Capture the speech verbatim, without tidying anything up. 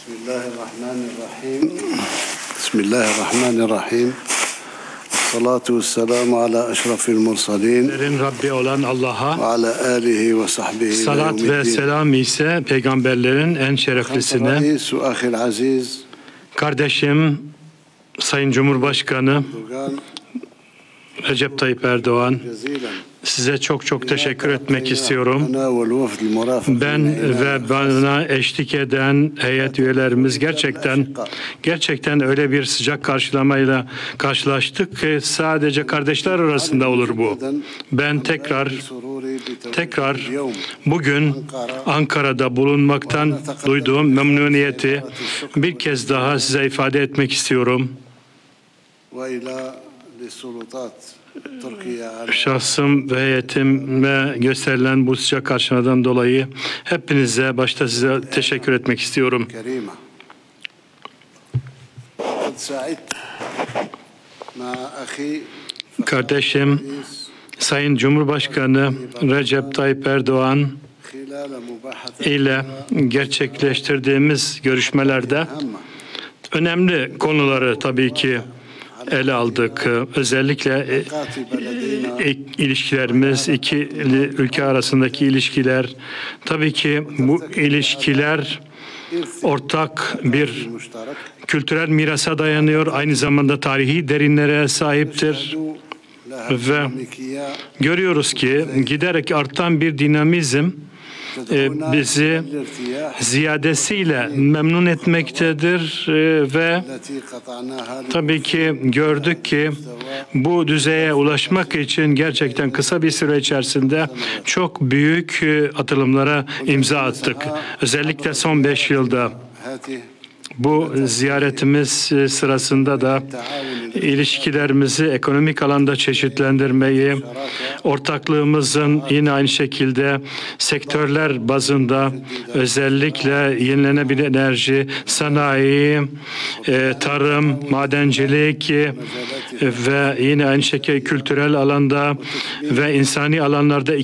Bismillahirrahmanirrahim. Bismillahirrahmanirrahim. Salatu vesselamu ala eşrafil mursalin. Rabbi olan Allah'a, Ve ala alihi ve sahbihi. salat ve selam ise peygamberlerin en şereflisine. Reisu ahil aziz. Kardeşim Sayın Cumhurbaşkanı Recep Tayyip Erdoğan, size çok çok teşekkür etmek istiyorum. Ben ve bana eşlik eden heyet üyelerimiz gerçekten gerçekten öyle bir sıcak karşılamayla karşılaştık ki sadece kardeşler arasında olur bu. Ben tekrar tekrar bugün Ankara'da bulunmaktan duyduğum memnuniyeti bir kez daha size ifade etmek istiyorum. Şahsım ve heyetime gösterilen bu sıcak karşılamadan dolayı hepinize, başta size teşekkür etmek istiyorum. Kardeşim Sayın Cumhurbaşkanı Recep Tayyip Erdoğan ile gerçekleştirdiğimiz görüşmelerde önemli konuları tabii ki ele aldık. Özellikle ilişkilerimiz, iki ülke arasındaki ilişkiler. Tabii ki bu ilişkiler ortak bir kültürel mirasa dayanıyor. Aynı zamanda tarihi derinlere sahiptir. Ve görüyoruz ki giderek artan bir dinamizm bizi ziyadesiyle memnun etmektedir ve tabii ki gördük ki bu düzeye ulaşmak için gerçekten kısa bir süre içerisinde çok büyük atılımlara imza attık. Özellikle son beş yılda. Bu ziyaretimiz sırasında da ilişkilerimizi ekonomik alanda çeşitlendirmeyi, ortaklığımızın yine aynı şekilde sektörler bazında özellikle yenilenebilir enerji, sanayi, tarım, madencilik ve yine aynı şekilde kültürel alanda ve insani alanlarda